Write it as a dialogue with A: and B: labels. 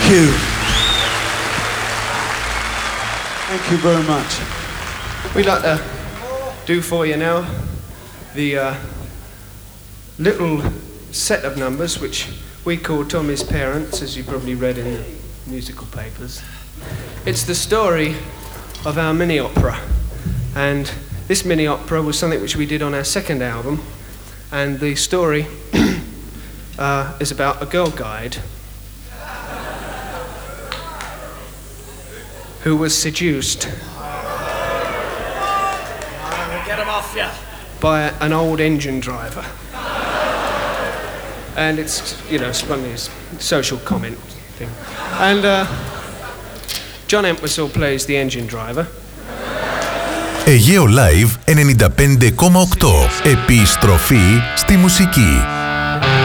A: you. Thank you very much.
B: We'd like to do for you now the little set of numbers which we call Tommy's Parents, as you probably read in the musical papers. It's the story of our mini-opera, and this mini-opera was something which we did on our second album, and the story is about a girl guide who was seduced by an old engine driver. And it's, you know, it's one of these social comment thing. And John Entwistle plays the engine driver.
C: Αιγαίο Live 95,8. Επιστροφή στη μουσική.